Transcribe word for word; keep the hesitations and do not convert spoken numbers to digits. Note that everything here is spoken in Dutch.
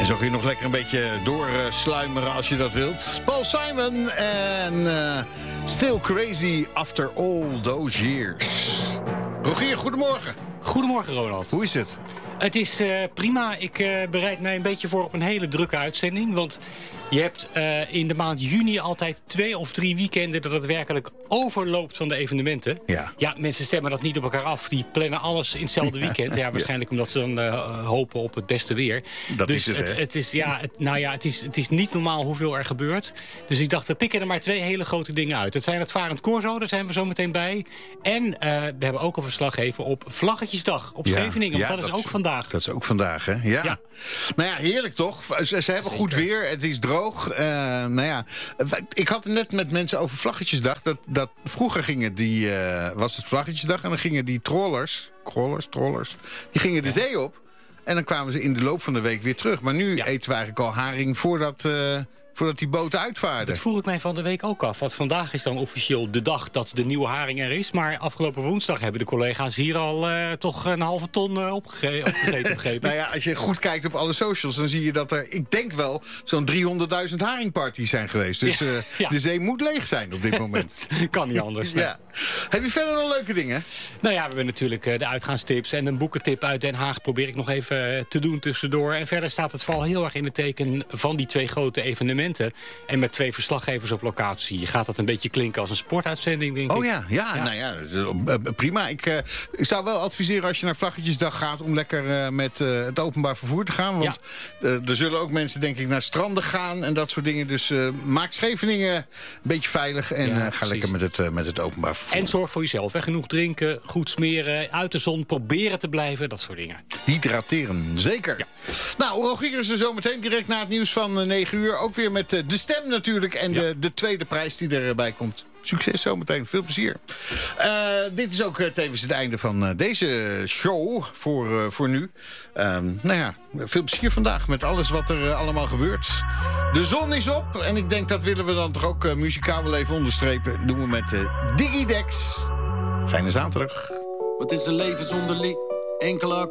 En zo kun je nog lekker een beetje doorsluimeren als je dat wilt. Paul Simon en uh, Still Crazy After All Those Years. Rogier, goedemorgen. Goedemorgen, Ronald. Hoe is het? Het is uh, prima. Ik uh, bereid mij een beetje voor op een hele drukke uitzending. Want je hebt uh, in de maand juni altijd twee of drie weekenden dat het werkelijk overloopt van de evenementen. Ja. Ja, mensen stemmen dat niet op elkaar af. Die plannen alles in hetzelfde weekend. Ja, waarschijnlijk omdat ze dan uh, hopen op het beste weer. Dat dus is het, het, het is, ja, het, nou ja, het is, het is niet normaal hoeveel er gebeurt. Dus ik dacht, we pikken er maar twee hele grote dingen uit. Het zijn het Varend Corso, daar zijn we zo meteen bij. En uh, we hebben ook een verslaggever op Vlaggetjesdag op Scheveningen. Ja, want dat, dat is ook vandaag. Dat is ook vandaag, hè? Ja. ja. Nou ja, heerlijk toch? Ze, ze hebben Zeker. goed weer, het is droog. Uh, nou ja, ik had het net met mensen over Vlaggetjesdag. Dat, dat vroeger gingen die, uh, was het Vlaggetjesdag en dan gingen die trollers, trollers, trollers, die gingen de ja. zee op. En dan kwamen ze in de loop van de week weer terug. Maar nu ja. eten we eigenlijk al haring voordat... Uh, Voordat die boten uitvaarden. Dat vroeg ik mij van de week ook af. Want vandaag is dan officieel de dag dat de nieuwe haring er is. Maar afgelopen woensdag hebben de collega's hier al uh, toch een halve ton uh, opgege- opgegeten. Begrepen. Nou ja, als je goed kijkt op alle socials, dan zie je dat er, ik denk wel, zo'n driehonderdduizend haringparties zijn geweest. Dus uh, ja, ja. de zee moet leeg zijn op dit moment. Kan niet anders. Nee. Ja. Heb je verder nog leuke dingen? Nou ja, we hebben natuurlijk uh, de uitgaanstips en een boekentip uit Den Haag. Probeer ik nog even uh, te doen tussendoor. En verder staat het vooral heel erg in het teken van die twee grote evenementen. En met twee verslaggevers op locatie gaat dat een beetje klinken als een sportuitzending, denk ik. Oh ja, ja, ja. nou ja, prima. Ik, uh, ik zou wel adviseren als je naar Vlaggetjesdag gaat om lekker uh, met uh, het openbaar vervoer te gaan. Want ja. uh, er zullen ook mensen, denk ik, naar stranden gaan en dat soort dingen. Dus uh, maak Scheveningen een beetje veilig en ja, uh, ga lekker met het, uh, met het openbaar vervoer. En zorg voor jezelf. Hè. Genoeg drinken, goed smeren, uit de zon, proberen te blijven, dat soort dingen. Hydrateren, zeker. Ja. Nou, Rogier is er zo meteen direct na het nieuws van negen uur. Ook weer met uh, de stem natuurlijk en ja. de, de tweede prijs die erbij komt. Succes zometeen, veel plezier. Uh, dit is ook uh, tevens het einde van uh, deze show voor, uh, voor nu. Uh, nou ja, veel plezier vandaag met alles wat er uh, allemaal gebeurt. De zon is op en ik denk dat willen we dan toch ook uh, muzikaal wel even onderstrepen. Dat doen we met uh, Digidex. Fijne zaterdag. Wat is een leven zonder licht? Enkele